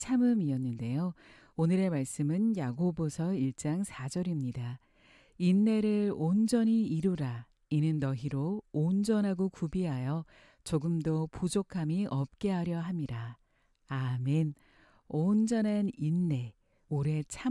참음이었는데요. 오늘의 말씀은 야고보서 1장 4절입니다. 인내를 온전히 이루라. 이는 너희로 온전하고 구비하여 조금도 부족함이 없게 하려 함이라. 아멘. 온전한 인내, 오래 참